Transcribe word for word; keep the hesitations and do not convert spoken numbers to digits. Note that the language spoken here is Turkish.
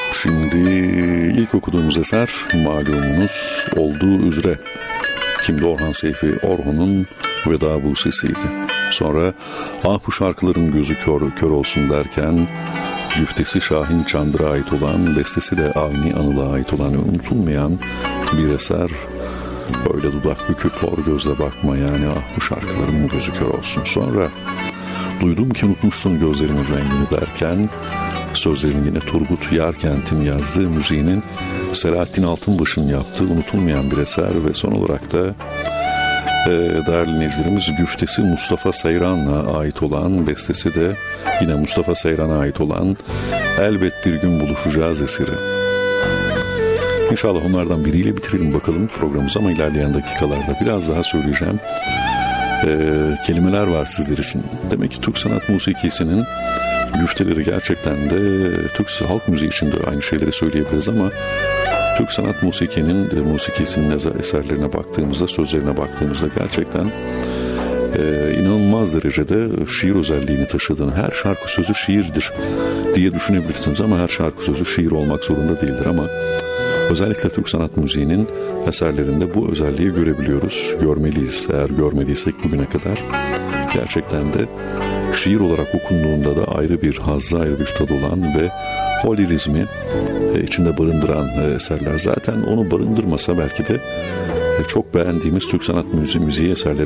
Şimdi ilk okuduğumuz eser malumunuz olduğu üzere kimdi? Orhan Seyfi Orhun'un Veda Bu Sesi'ydi. Sonra ah bu şarkıların gözü kör, kör olsun derken güftesi Şahin Çandır'a ait olan, bestesi de Avni Anıl'a ait olan unutulmayan bir eser. Öyle dudak büküp hor gözle bakma, yani ah bu şarkıların gözü kör olsun. Sonra duydum ki unutmuşsun gözlerimin rengini derken, sözlerini yine Turgut Yarkent'in yazdığı, müziğinin Selahattin Altınbaş'ın yaptığı unutulmayan bir eser. Ve son olarak da e, değerli dinleyicilerimiz, güftesi Mustafa Seyran'a ait olan, bestesi de yine Mustafa Seyran'a ait olan Elbet Bir Gün Buluşacağız eseri. İnşallah onlardan biriyle bitirelim bakalım programımızı, ama ilerleyen dakikalarda biraz daha söyleyeceğim ee, kelimeler var sizler için. Demek ki Türk sanat musikisinin güfteleri gerçekten de Türk halk müziği için de aynı şeyleri söyleyebiliriz, ama Türk sanat musikinin de musikisinin eserlerine baktığımızda, sözlerine baktığımızda gerçekten e, inanılmaz derecede şiir özelliğini taşıdığını, her şarkı sözü şiirdir diye düşünebilirsiniz, ama her şarkı sözü şiir olmak zorunda değildir. Ama özellikle Türk sanat müziğinin eserlerinde bu özelliği görebiliyoruz, görmeliyiz. Eğer görmediysek bugüne kadar, gerçekten de şiir olarak okunduğunda da ayrı bir hazzı, ayrı bir tadı olan ve o lirizmi içinde barındıran eserler. Zaten onu barındırmasa belki de çok beğendiğimiz Türk sanat müziği, müziği eserleri